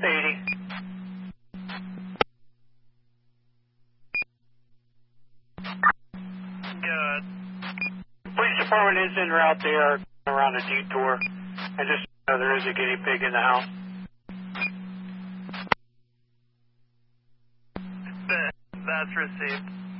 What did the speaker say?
80. Good. Police department is en route. They are around a detour. And just know there is a guinea pig in the house. That's received.